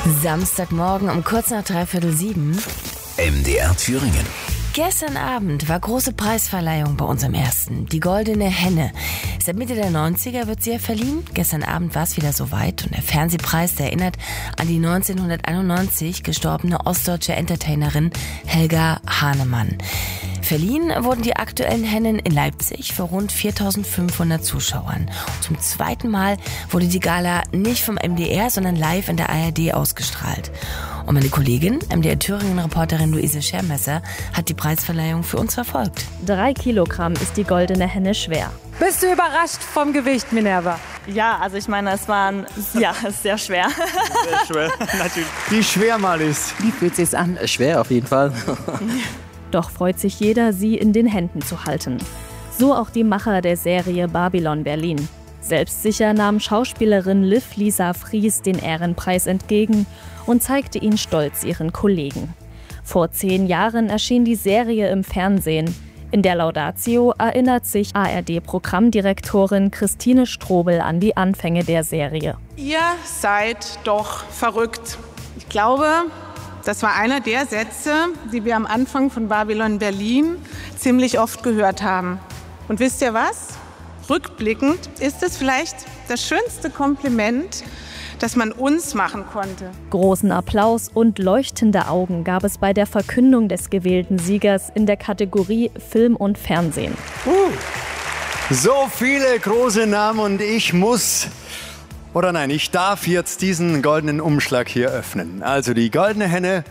Samstagmorgen um kurz nach 6:45. MDR Thüringen. Gestern Abend war große Preisverleihung bei uns im Ersten. Die Goldene Henne. Seit Mitte der 90er wird sie ja verliehen. Gestern Abend war es wieder soweit und der Fernsehpreis, der erinnert an die 1991 gestorbene ostdeutsche Entertainerin Helga Hahnemann. Verliehen wurden die aktuellen Hennen in Leipzig für rund 4.500 Zuschauern. Zum zweiten Mal wurde die Gala nicht vom MDR, sondern live in der ARD ausgestrahlt. Und meine Kollegin, MDR-Thüringen-Reporterin Luise Schermesser, hat die Preisverleihung für uns verfolgt. 3 Kilogramm ist die Goldene Henne schwer. Bist du überrascht vom Gewicht, Minerva? Ja, also ich meine, es war sehr schwer. Sehr schwer, natürlich. Wie schwer mal ist. Wie fühlt sich's an? Schwer auf jeden Fall. Doch freut sich jeder, sie in den Händen zu halten. So auch die Macher der Serie Babylon Berlin. Selbstsicher nahm Schauspielerin Liv Lisa Fries den Ehrenpreis entgegen und zeigte ihn stolz ihren Kollegen. Vor 10 Jahren erschien die Serie im Fernsehen. In der Laudatio erinnert sich ARD-Programmdirektorin Christine Strobel an die Anfänge der Serie. Ihr seid doch verrückt. Ich glaube, das war einer der Sätze, die wir am Anfang von Babylon Berlin ziemlich oft gehört haben. Und wisst ihr was? Rückblickend ist es vielleicht das schönste Kompliment, das man uns machen konnte. Großen Applaus und leuchtende Augen gab es bei der Verkündung des gewählten Siegers in der Kategorie Film und Fernsehen. So viele große Namen und ich darf jetzt diesen goldenen Umschlag hier öffnen. Also die Goldene Henne